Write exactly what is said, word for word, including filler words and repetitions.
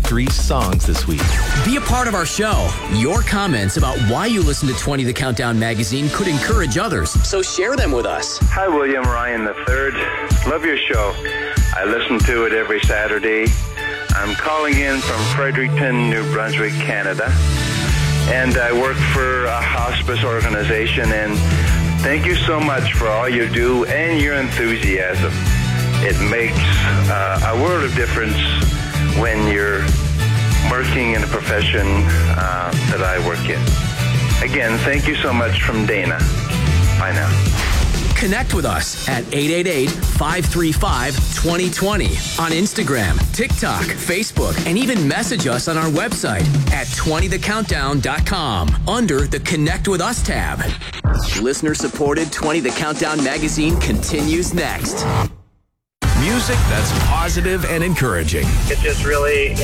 three songs this week. Be a part of our show. Your comments about why you listen to twenty The Countdown magazine could encourage others, so share them with us. Hi, William Ryan the third. Love your show. I listen to it every Saturday. I'm calling in from Fredericton, New Brunswick, Canada. And I work for a hospice organization. And thank you so much for all you do and your enthusiasm. It makes uh, a world of difference when you're working in a profession uh, that I work in. Again, thank you so much from Dana. Bye now. Connect with us at eight eight eight, five three five, two zero two zero on Instagram, TikTok, Facebook, and even message us on our website at twenty the countdown dot com under the Connect with Us tab. Listener-supported twenty The Countdown magazine continues next. Music that's positive and encouraging. It's just really